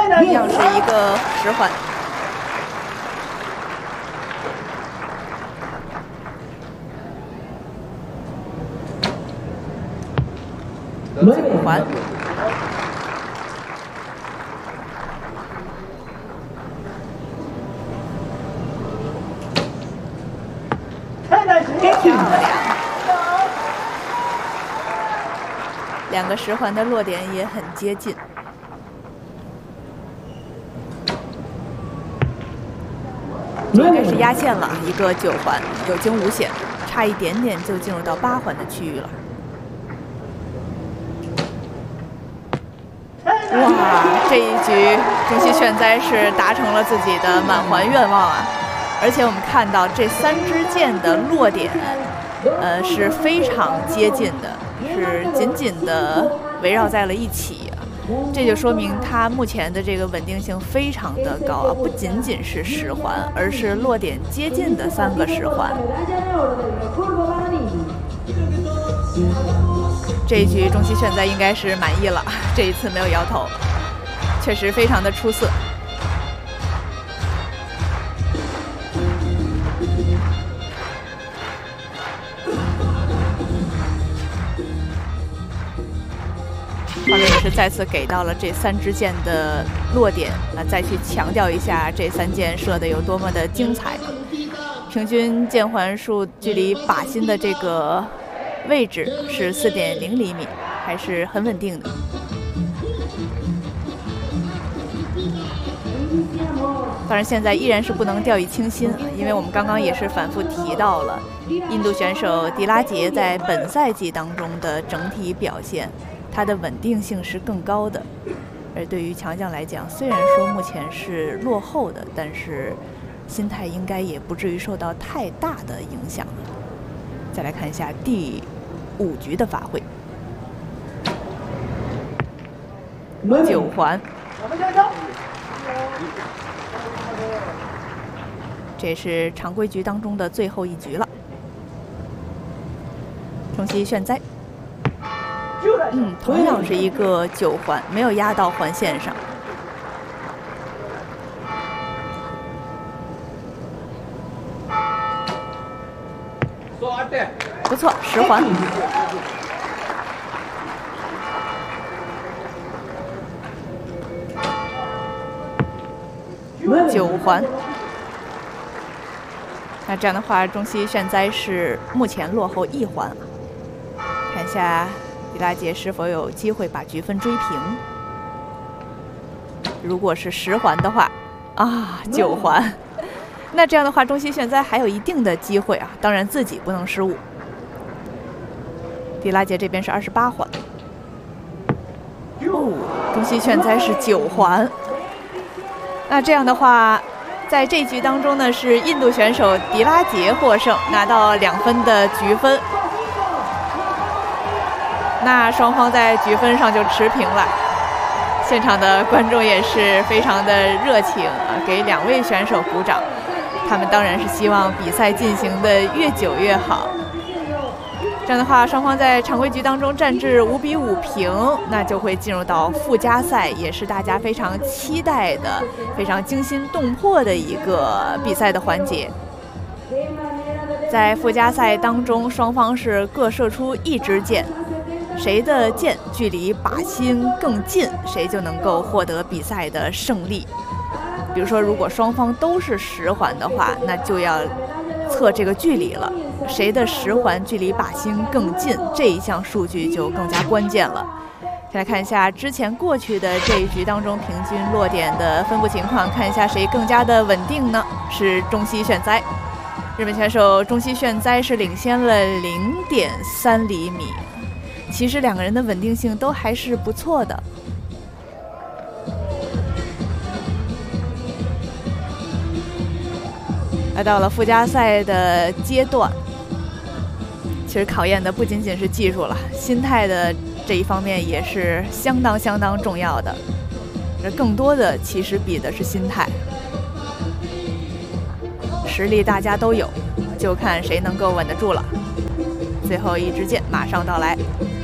一样是一个10环。9环。漂亮。2个10环的落点也很接近。应该是压线了，一个9环，有惊无险，差一点点就进入到8环的区域了。哇，这一局中西炫哉是达成了自己的满环愿望啊！而且我们看到这3支箭的落点，是非常接近的，是紧紧的围绕在了一起啊。这就说明它目前的这个稳定性非常的高啊，不仅仅是10环，而是落点接近的3个10环。这一局中西炫哉应该是满意了，这一次没有摇头，确实非常的出色。画面也是再次给到了这3支箭的落点，再去强调一下这3箭射的有多么的精彩。平均箭环数距离靶心的这个位置是4.0厘米，还是很稳定的。当然，现在依然是不能掉以轻心，因为我们刚刚也是反复提到了印度选手迪拉杰在本赛季当中的整体表现。它的稳定性是更高的，而对于强将来讲，虽然说目前是落后的，但是心态应该也不至于受到太大的影响。再来看一下第5局的发挥，9环，这是常规局当中的最后一局了。中西炫哉。同样是一个9环，没有压到环线上。不错，10环。9环。那这样的话，中西炫哉是目前落后1环。看一下。迪拉杰是否有机会把局分追平？如果是10环的话，啊，9环，那这样的话，中西炫哉还有一定的机会啊，当然自己不能失误。迪拉杰这边是28环，中西炫哉是9环，那这样的话，在这局当中呢，是印度选手迪拉杰获胜，拿到2分的局分。那双方在局分上就持平了，现场的观众也是非常的热情啊，给2位选手鼓掌。他们当然是希望比赛进行的越久越好。这样的话，双方在常规局当中战至5比5平，那就会进入到附加赛，也是大家非常期待的、非常惊心动魄的一个比赛的环节。在附加赛当中，双方是各射出1支箭。谁的箭距离靶心更近，谁就能够获得比赛的胜利。比如说，如果双方都是10环的话，那就要测这个距离了。谁的10环距离靶心更近，这一项数据就更加关键了。再来看一下之前过去的这一局当中平均落点的分布情况，看一下谁更加的稳定呢？是中西炫哉。日本选手中西炫哉是领先了0.3厘米。其实2个人的稳定性都还是不错的。来到了附加赛的阶段，其实考验的不仅仅是技术了，心态的这一方面也是相当重要的。这更多的其实比的是心态，实力大家都有，就看谁能够稳得住了。最后1支箭马上到来。